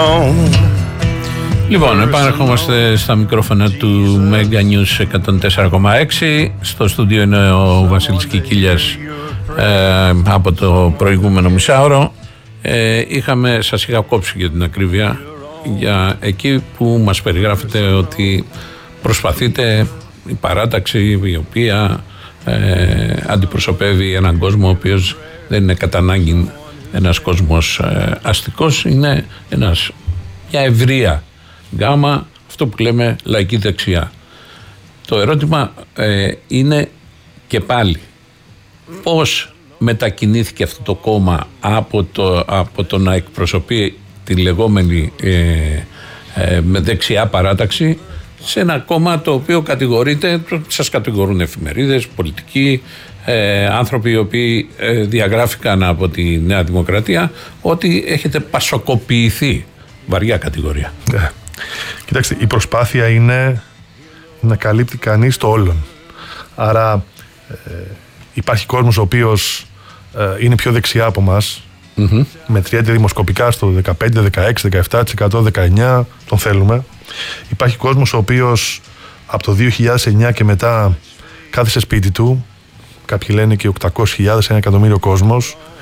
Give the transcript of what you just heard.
Λοιπόν, επανερχόμαστε στα μικρόφωνα του Mega News 104,6. Στο στούντιο είναι ο Βασίλης Κικίλιας από το προηγούμενο μισάωρο. Σας είχα κόψει για την ακρίβεια, για εκεί που μας περιγράφετε ότι προσπαθείτε η παράταξη η οποία αντιπροσωπεύει έναν κόσμο ο οποίος δεν είναι κατά ανάγκη ένας κόσμος αστικός, είναι μια ευρεία γκάμα, αυτό που λέμε λαϊκή δεξιά. Το ερώτημα είναι και πάλι πώς μετακινήθηκε αυτό το κόμμα από το να εκπροσωπεί τη λεγόμενη δεξιά παράταξη σε ένα κόμμα το οποίο σας κατηγορούν εφημερίδες, πολιτικοί, άνθρωποι οι οποίοι διαγράφηκαν από τη Νέα Δημοκρατία, ότι έχετε πασοκοποιηθεί. Βαριά κατηγορία. Κοιτάξτε, η προσπάθεια είναι να καλύπτει κανείς το όλον. Άρα υπάρχει κόσμος ο οποίος είναι πιο δεξιά από μας, μετριέται δημοσκοπικά στο 15, 16, 17%, 19%, τον θέλουμε. Υπάρχει κόσμος ο οποίος από το 2009 και μετά κάθεσε σπίτι του, κάποιοι λένε και 800.000, 1 εκατομμύριο κόσμος,